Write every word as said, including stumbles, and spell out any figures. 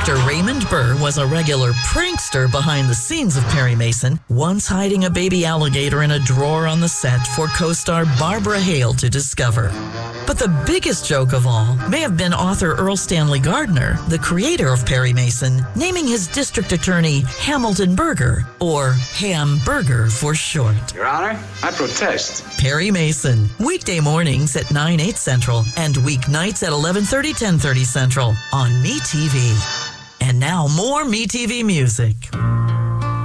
Actor Raymond Burr was a regular prankster behind the scenes of Perry Mason, once hiding a baby alligator in a drawer on the set for co-star Barbara Hale to discover. But the biggest joke of all may have been author Earl Stanley Gardner, the creator of Perry Mason, naming his district attorney Hamilton Burger, or Ham Burger for short. Your Honor, I protest. Perry Mason, weekday mornings at nine, eight Central, and weeknights at eleven thirty, ten thirty Central on MeTV. And now more MeTV music.